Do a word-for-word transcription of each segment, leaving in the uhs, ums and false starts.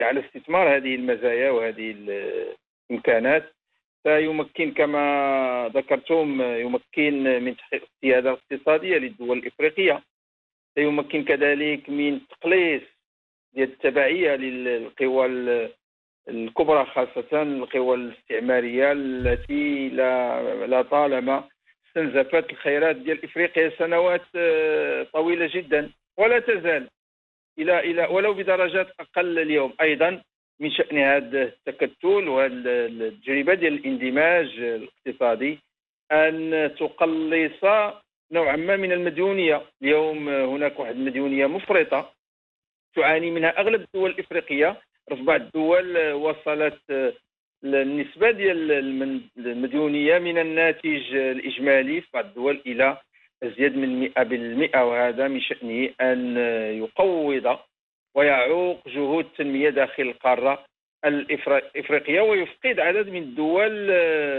على استثمار هذه المزايا وهذه الإمكانات، فيمكن كما ذكرتم يمكن من تحقيق السيادة الاقتصادية للدول الإفريقية، سيمكن كذلك من تقليص ديال التبعية للقوى الكبرى، خاصة القوى الاستعمارية التي لا لا طالما استنزفت الخيرات ديال إفريقيا سنوات آه، طويلة جدا، ولا تزال الى الى ولو بدرجات اقل اليوم. ايضا من شان هذا التكتل وهذه التجربه ديال الاندماج الاقتصادي ان تقلص نوعا ما من المديونيه. اليوم هناك واحد المديونيه مفرطه تعاني منها اغلب الدول الافريقيه. في بعض الدول وصلت النسبه ديال المديونيه من الناتج الاجمالي في بعض الدول الى أزيد من مئة بالمئة، وهذا من شأنه أن يقوض ويعوق جهود التنمية داخل القارة الإفريقية، ويفقد عدد من الدول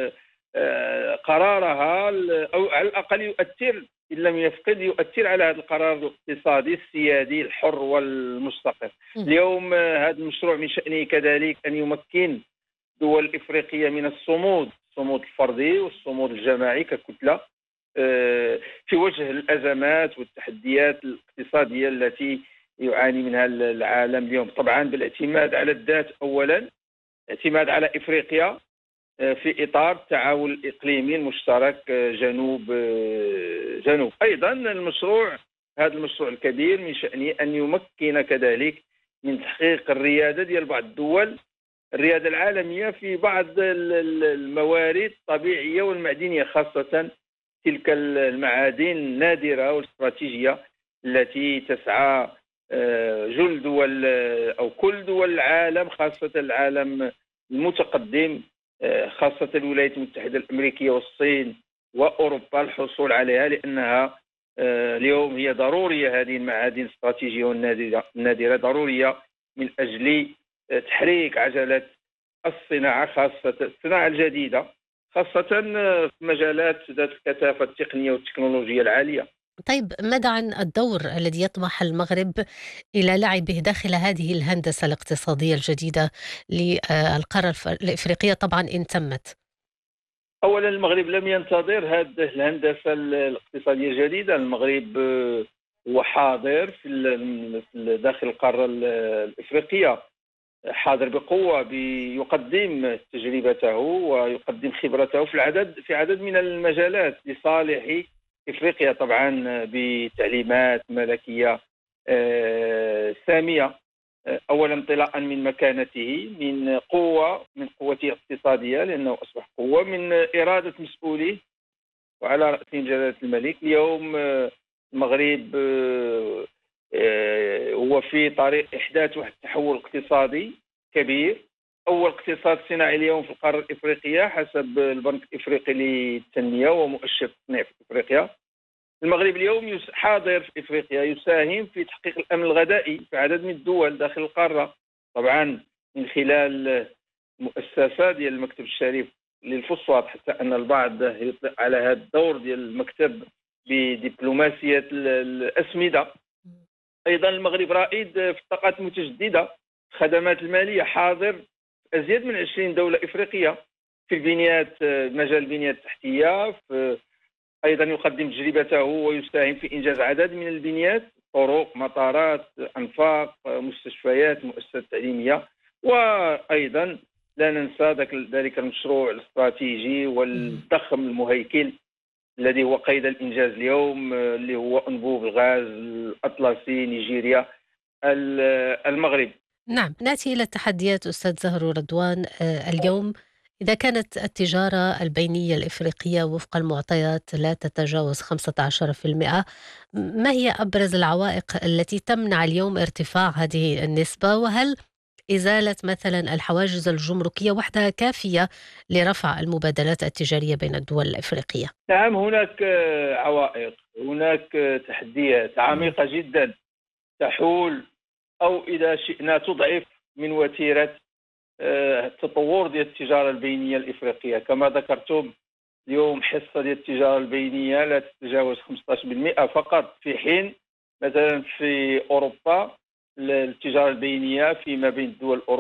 قرارها، أو على الأقل يؤثر، إن لم يفقد يؤثر على هذا القرار الاقتصادي السيادي الحر والمستقر. اليوم هذا المشروع من شأنه كذلك أن يمكن الدول الإفريقية من الصمود، الصمود الفردي والصمود الجماعي ككتلة في وجه الأزمات والتحديات الاقتصادية التي يعاني منها العالم اليوم، طبعا بالاعتماد على الذات أولا، اعتماد على إفريقيا في إطار التعاون الإقليمي المشترك جنوب جنوب. أيضا المشروع هذا المشروع الكبير من شأنه أن يمكن كذلك من تحقيق الريادة ديال بعض الدول، الريادة العالمية في بعض الموارد الطبيعية والمعدنية، خاصة تلك المعادن النادرة والاستراتيجية التي تسعى جل دول أو كل دول العالم، خاصة العالم المتقدم، خاصة الولايات المتحدة الأمريكية والصين وأوروبا، الحصول عليها، لأنها اليوم هي ضرورية. هذه المعادن الاستراتيجية والنادرة ضرورية من أجل تحريك عجلة الصناعة، خاصة الصناعة الجديدة، خاصة في مجالات ذات الكثافة التقنية والتكنولوجيا العالية. طيب، ماذا عن الدور الذي يطمح المغرب إلى لعبه داخل هذه الهندسة الاقتصادية الجديدة للقارة الف- الإفريقية طبعا إن تمت؟ أولا المغرب لم ينتظر هذه الهندسة الاقتصادية الجديدة. المغرب آه، هو حاضر في ال- في داخل القارة ال- الإفريقية، حاضر بقوة، بيقدم تجربته ويقدم خبرته في العدد في عدد من المجالات لصالح إفريقيا، طبعا بتعليمات ملكية آه، سامية. آه، أولا انطلاقا من مكانته، من قوة، من قوته الاقتصادية لأنه أصبح قوة، من إرادة مسؤوليه وعلى رأسهم جلالة الملك. اليوم آه، المغرب آه، آه، هو في طريق إحداث واحد التحول اقتصادي كبير، أول اقتصاد صناعي اليوم في القارة الإفريقية حسب البنك الإفريقي للتنمية ومؤشر التصنيع في إفريقيا. المغرب اليوم يس- حاضر في إفريقيا، يساهم في تحقيق الأمن الغذائي في عدد من الدول داخل القارة، طبعا من خلال مؤسسة ديال المكتب الشريف للفوسفات، حتى أن البعض يطلق على هذا الدور ديال المكتب بدبلوماسية ال- الأسمدة. أيضا المغرب رائد في الطاقات المتجددة، الخدمات المالية، حاضر في أزيد من عشرين دولة إفريقية، في البنيات، مجال البنية التحتية، في أيضا يقدم تجربته ويساهم في إنجاز عدد من البنيات، طرق، مطارات، أنفاق، مستشفيات، مؤسسات تعليمية. وأيضا لا ننسى ذاك ذلك المشروع الاستراتيجي والضخم المهيكل الذي هو قيد الإنجاز اليوم، اللي هو أنبوب الغاز الأطلسي نيجيريا المغرب. نعم، نأتي إلى التحديات أستاذ زهر رضوان. آه، اليوم إذا كانت التجارة البينية الإفريقية وفق المعطيات لا تتجاوز خمسة عشر بالمئة، ما هي أبرز العوائق التي تمنع اليوم ارتفاع هذه النسبة؟ وهل إزالة مثلا الحواجز الجمركية وحدها كافية لرفع المبادلات التجارية بين الدول الإفريقية؟ نعم، هناك آه، عوائق، هناك آه، تحديات مم. عميقة جدا تحول، أو إذا شئنا تضعف من وتيرة آه، التطور ديال التجارة البينية الإفريقية. كما ذكرتم اليوم حصة ديال التجارة البينية لا تتجاوز خمسة عشر بالمئة فقط، في حين مثلا في أوروبا التجارة البينية فيما بين الدول الأوروبية